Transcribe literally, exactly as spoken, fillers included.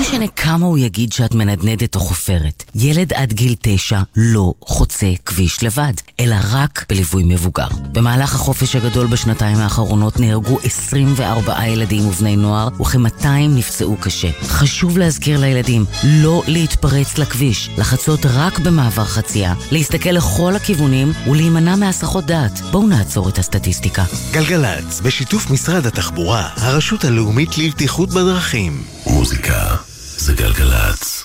משנה כמה הוא יגיד שאת מנדנדת או חופרת. ילד עד גיל תשע לא חוצה כביש לבד, אלא רק בליווי מבוגר. במהלך החופש הגדול בשנתיים האחרונות נהרגו עשרים וארבעה ילדים ובני נוער, וכ-מאתיים נפצעו קשה. חשוב להזכיר לילדים לא להתפרץ לכביש, לחצות רק במעבר חצייה, להסתכל לכל הכיוונים ולהימנע מהסחות דעת. בואו נעצור את הסטטיסטיקה. גלגלץ, בשיתוף משרד התחבורה, הרשות הלאומית לבטיחות בדרכים. מוזיקה זה גלגלץ.